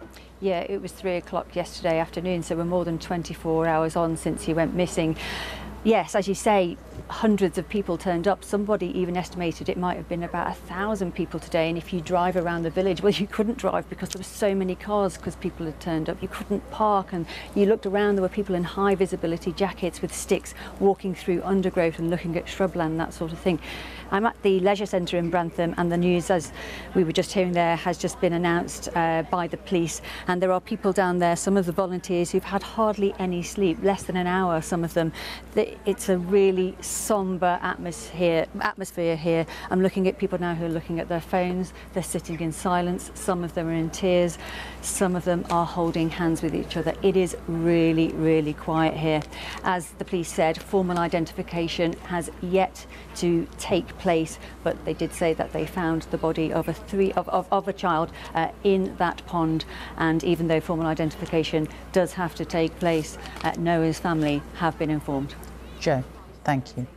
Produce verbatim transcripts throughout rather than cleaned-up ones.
Yeah, it was three o'clock yesterday afternoon, so we're more than twenty-four hours on since he went missing. Yes, as you say, hundreds of people turned up. Somebody even estimated it might have been about a thousand people today. And if you drive around the village, well, you couldn't drive because there were so many cars because people had turned up. You couldn't park, and you looked around, there were people in high visibility jackets with sticks walking through undergrowth and looking at shrubland, that sort of thing. I'm at the leisure centre in Brantham, and the news, as we were just hearing there, has just been announced uh, by the police. And there are people down there, some of the volunteers, who've had hardly any sleep, less than an hour, some of them. It's a really sombre atmosphere, atmosphere here. I'm looking at people now who are looking at their phones. They're sitting in silence. Some of them are in tears. Some of them are holding hands with each other. It is really, really quiet here. As the police said, formal identification has yet to take place, but they did say that they found the body of a three of, of, of a child uh, in that pond. And even though formal identification does have to take place, uh, Noah's family have been informed. Jo, thank you.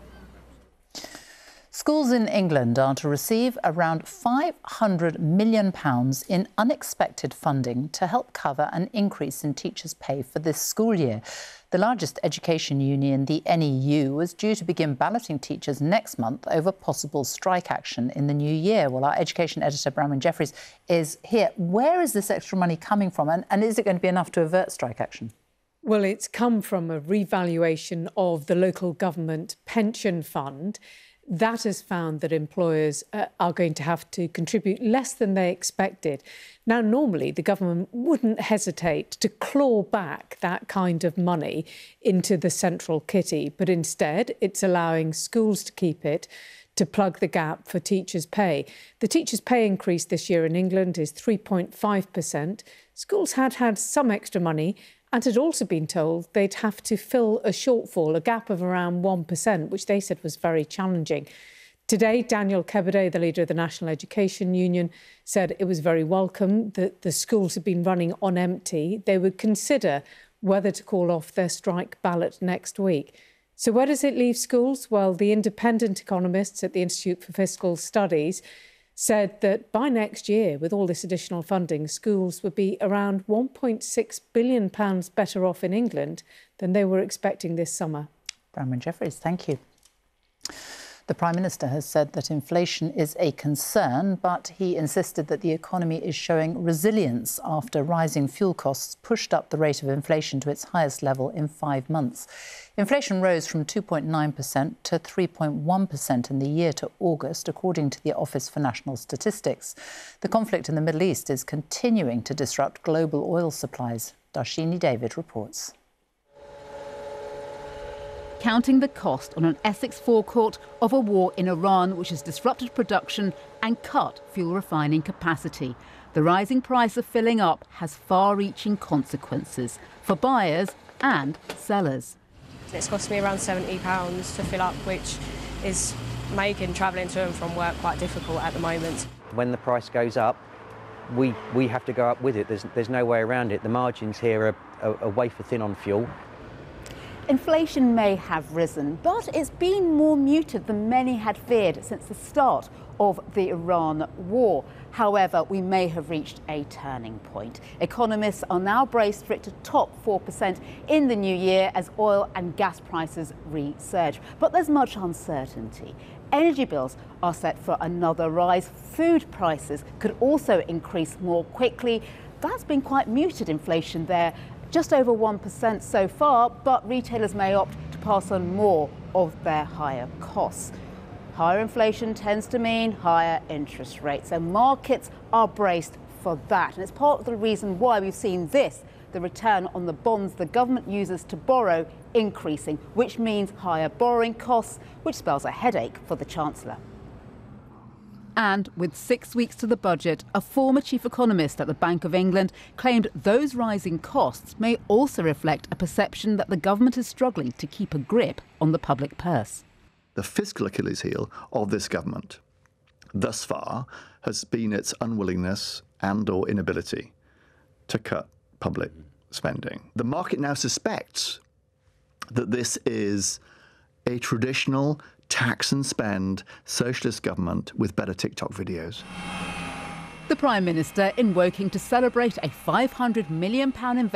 Schools in England are to receive around five hundred million pounds in unexpected funding to help cover an increase in teachers' pay for this school year. The largest education union, the N E U, was due to begin balloting teachers next month over possible strike action in the new year. Well, our education editor, Bronwyn Jeffries, is here. Where is this extra money coming from, and, and is it going to be enough to avert strike action? Well, it's come from a revaluation of the local government pension fund. That has found that employers uh, are going to have to contribute less than they expected. Now, normally, the government wouldn't hesitate to claw back that kind of money into the central kitty, but instead it's allowing schools to keep it to plug the gap for teachers' pay. The teachers' pay increase this year in England is three point five percent. Schools had had some extra money and had also been told they'd have to fill a shortfall, a gap of around one percent, which they said was very challenging. Today, Daniel Kebede, the leader of the National Education Union, said it was very welcome that the schools had been running on empty. They would consider whether to call off their strike ballot next week. So where does it leave schools? Well, the independent economists at the Institute for Fiscal Studies said that by next year, with all this additional funding, schools would be around one point six billion pounds better off in England than they were expecting this summer. Bronwyn Jeffries, thank you. The Prime Minister has said that inflation is a concern, but he insisted that the economy is showing resilience after rising fuel costs pushed up the rate of inflation to its highest level in five months. Inflation rose from two point nine percent to three point one percent in the year to August, according to the Office for National Statistics. The conflict in the Middle East is continuing to disrupt global oil supplies. Darshini David reports. Counting the cost on an Essex forecourt of a war in Iran, which has disrupted production and cut fuel refining capacity. The rising price of filling up has far-reaching consequences for buyers and sellers. It's cost me around seventy pounds to fill up, which is making travelling to and from work quite difficult at the moment. When the price goes up, we, we have to go up with it. There's, there's no way around it. The margins here are, are, are wafer thin on fuel. Inflation may have risen, but it's been more muted than many had feared since the start of the Iran war. However, we may have reached a turning point. Economists are now braced for it to top four percent in the new year as oil and gas prices resurge. But there's much uncertainty. Energy bills are set for another rise. Food prices could also increase more quickly. That's been quite muted inflation there. Just over one percent so far, but retailers may opt to pass on more of their higher costs. Higher inflation tends to mean higher interest rates, and markets are braced for that. And it's part of the reason why we've seen this, the return on the bonds the government uses to borrow, increasing, which means higher borrowing costs, which spells a headache for the Chancellor. And with six weeks to the budget, a former chief economist at the Bank of England claimed those rising costs may also reflect a perception that the government is struggling to keep a grip on the public purse. The fiscal Achilles heel of this government thus far has been its unwillingness and or inability to cut public spending. The market now suspects that this is a traditional tax and spend socialist government with better TikTok videos. The Prime Minister in Woking to celebrate a five hundred million pounds investment